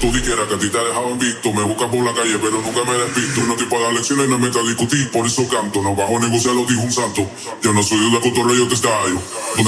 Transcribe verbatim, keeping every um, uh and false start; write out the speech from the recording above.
Tú dijeras que a ti te dejaban visto. Me buscas por la calle, pero nunca me despisto. No te puedo dar lecciones, no me metas a discutir. Por eso canto, no bajo a negociar, lo dijo un santo. Yo no soy de cotorreo, te estallo.